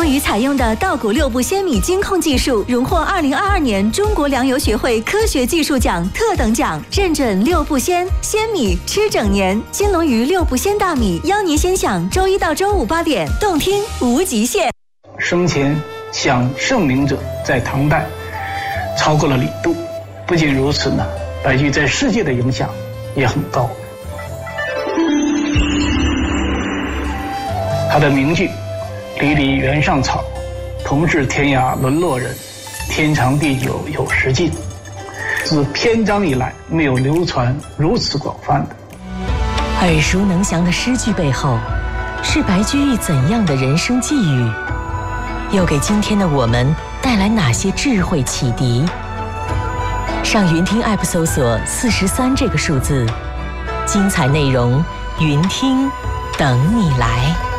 光宇采用的稻谷6步鲜米精控技术，荣获2022年中国粮油学会科学技术奖特等奖，认准6步鲜米吃整年。金龙鱼6步鲜大米邀您先享周1到周58点，动听无极限。 生前享盛名者在唐代超过了李杜，不仅如此呢，白居在世界的影响也很高。他的名句“离离原上草，同是天涯沦落人，天长地久有时尽”，自篇章以来没有流传如此广泛的。 耳熟能详的诗句背后，是白居易怎样的人生际遇？又给今天的我们带来哪些智慧启迪？上云听 App 搜索43这个数字，精彩内容，云听等你来。